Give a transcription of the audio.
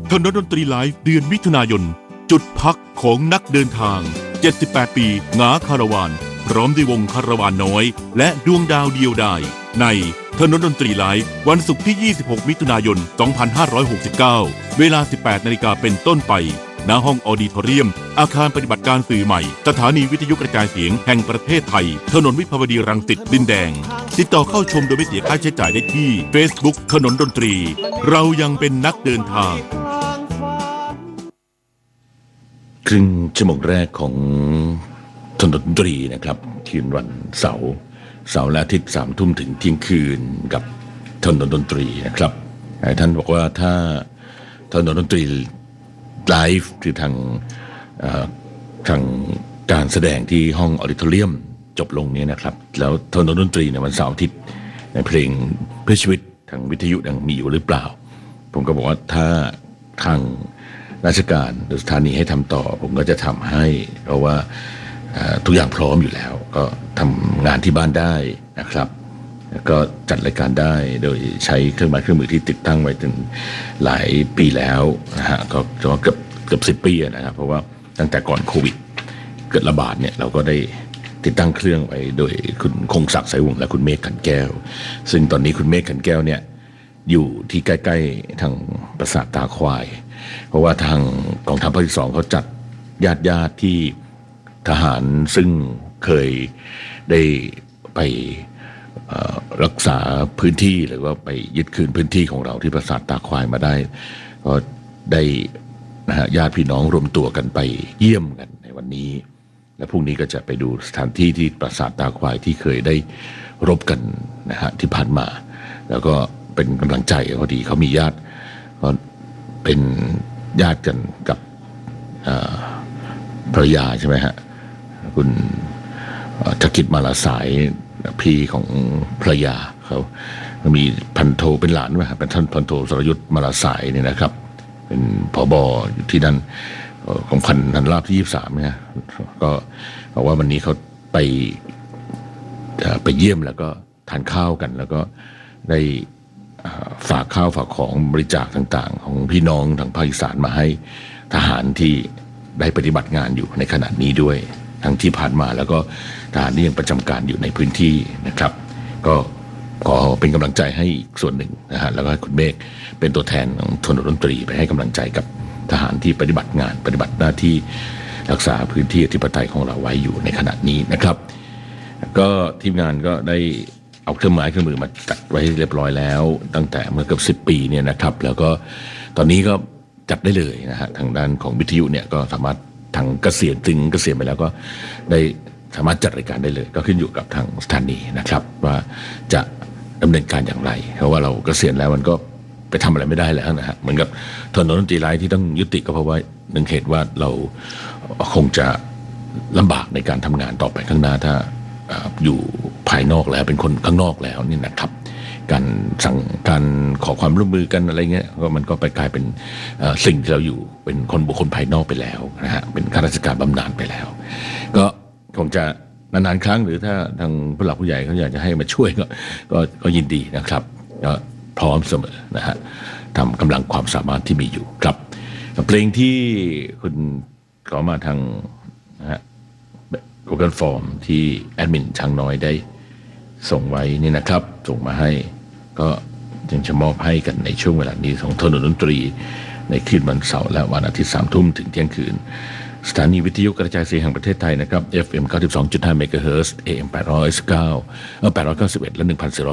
ถนนดนตรีไลฟ์เดือนมิถุนายนจุดพักของนักเดินทาง78ปีหงาคาราวานพร้อมด้วยวงคาราวานน้อยและดวงดาวเดียวดายในถนนดนตรีไลฟ์วันศุกร์ที่26มิถุนายน2569เวลา 18 นาฬิกาเป็นต้นไปณห้องออดิทอเรียมอาคารปฏิบัติการสื่อใหม่สถานีวิทยุกระจายเสียงแห่งประเทศไทยถนนวิภาวดีรังสิตดินแดงติดต่อเข้าชมโดยไม่เสียค่าใช้จ่ายได้ที่ Facebook ถนนดนตรีเรายังเป็นนักเดินทางครึ่งชั่วโมงแรกของถนนดนตรีนะครับคืนวันเสาร์และอาทิตย์3 ทุ่มถึงเที่ยงคืนกับถนนดนตรีนะครับท่านบอกว่าถ้าถนนดนตรีไลฟ์คือทางการแสดงที่ห้องออดิทอเรียมจบลงเนี่ยนะครับแล้วถนนดนตรีในวันเสาร์อาทิตย์ในเพลงเพื่อชีวิตทางวิทยุยังมีอยู่หรือเปล่าผมก็บอกว่าถ้าทางราชการหรือสถานีให้ทำต่อผมก็จะทำให้เพราะว่าทุกอย่างพร้อมอยู่แล้วก็ทำงานที่บ้านได้นะครับแล้วก็จัดรายการได้โดยใช้เครื่องมือที่ติดตั้งไว้ถึงหลายปีแล้วนะฮะก็เกือบ10 ปีนะครับเพราะว่าตั้งแต่ก่อนโควิดเกิดระบาดเนี่ยเราก็ได้ติดตั้งเครื่องไว้โดยคุณคงศักดิ์สายวงศ์และคุณเมฆขันแก้วซึ่งตอนนี้คุณเมฆขันแก้วเนี่ยอยู่ที่ใกล้ๆทางปราสาทตาควายเพราะว่าทางกองทัพภาคที่ 2เขาจัดญาติที่ทหารซึ่งเคยได้ไปรักษาพื้นที่หรือว่าไปยึดคืนพื้นที่ของเราที่ปราสาทตาควายมาได้ก็ได้นะฮะญาติพี่น้องรวมตัวกันไปเยี่ยมกันในวันนี้และพรุ่งนี้ก็จะไปดูสถานที่ที่ปราสาทตาควายที่เคยได้รบกันนะฮะที่ผ่านมาแล้วก็เป็นกำลังใจพอดีเขามีญาติก็เป็นญาติกันกับภรรยาใช่ไหมฮะคุณจักริดมาลาสายพี่ของภรรยาเขามีพันโทเป็นหลานไหมครับเป็นท่านพันโทสรยุทธมาลาสายเนี่ยนะครับเป็นผบอยู่ที่นั่นของพันราบที่23เนี่ยก็บอกว่าวันนี้เขาไปเยี่ยมแล้วก็ทานข้าวกันแล้วก็ได้ฝากข้าวฝากของบริจาคต่างๆของพี่น้องทางภาคอีสานมาให้ทหารที่ได้ปฏิบัติงานอยู่ในขณะนี้ด้วยทั้งที่ผ่านมาแล้วก็ทหารที่ยังประจำการอยู่ในพื้นที่นะครับก็ขอเป็นกำลังใจให้อีกส่วนหนึ่งนะฮะแล้วก็คุณเมฆเป็นตัวแทนของถนนดนตรีไปให้กำลังใจกับทหารที่ปฏิบัติงานปฏิบัติหน้าที่รักษาพื้นที่อธิปไตยของเราไว้อยู่ในขณะนี้นะครับก็ทีมงานก็ได้เอาเครื่องไม้เครื่องมือมาจัดไว้เรียบร้อยแล้วตั้งแต่เมื่อเกือบ10 ปีเนี่ยนะครับแล้วก็ตอนนี้ก็จัดได้เลยนะฮะทางด้านของวิทยุเนี่ยก็สามารถทางเกษียณไปแล้วก็ได้สามารถจัดรายการได้เลยก็ขึ้นอยู่กับทางสถานีนะครับว่าจะดำเนินการอย่างไรเพราะว่าเราเกษียณแล้วมันก็ไปทำอะไรไม่ได้แล้วนะฮะเหมือนกับถนนดนตรีไลฟ์ที่ต้องยุติก็เพราะว่าหนึ่งเหตุว่าเราคงจะลำบากในการทำงานต่อไปข้างหน้าถ้าอยู่ภายนอกแล้วเป็นคนข้างนอกแล้วนี่นะครับการขอความร่วมมือกันอะไรเงี้ยก็มันก็ไปกลายเป็นสิ่งที่เราอยู่เป็นบุคคลภายนอกไปแล้วนะฮะเป็นข้าราชการบำนาญไปแล้วก็คงจะนานๆครั้งหรือถ้าทางผู้หลักผู้ใหญ่เขาอยากจะให้มาช่วยก็ยินดีนะครับก็พร้อมเสมอนะฮะทำกำลังความสามารถที่มีอยู่ครับเพลงที่คุณขอมาทางนะฮะGoogle Form ที่แอดมินช้างน้อยได้ส่งไว้นี่นะครับส่งมาให้ก็ยังจะมอบให้กันในช่วงเวลานี้ของถนนดนตรีในคืนวันเสาร์และวันอาทิตย์3 ทุ่มถึงเที่ยงคืนสถานีวิทยุกระจายเสียงแห่งประเทศไทยนะครับ FM 92.5 เมกะเฮิรตซ์ AM 891และ 1,460